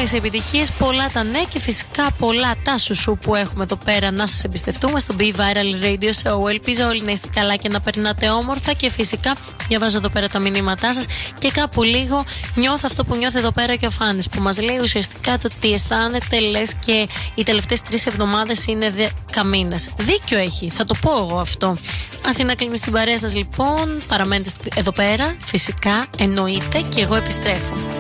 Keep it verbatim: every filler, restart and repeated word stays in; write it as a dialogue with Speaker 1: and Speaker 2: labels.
Speaker 1: τις επιτυχίες, πολλά τα ναι και φυσικά πολλά τα σουσού που έχουμε εδώ πέρα να σας εμπιστευτούμε στο Be Viral Radio Show. Ελπίζω όλοι να είστε καλά και να περνάτε όμορφα και φυσικά διαβάζω εδώ πέρα τα μηνύματά σας και κάπου λίγο νιώθω αυτό που νιώθει εδώ πέρα και ο Φάνης που μας λέει ουσιαστικά το ότι αισθάνεται λες και οι τελευταίες τρεις εβδομάδες είναι δέκα μήνες. Δίκιο έχει, θα το πω εγώ αυτό. Αθήνα κλείνει στην παρέα σας λοιπόν, παραμένετε εδώ πέρα, φυσικά εννοείται και εγώ επιστρέφω.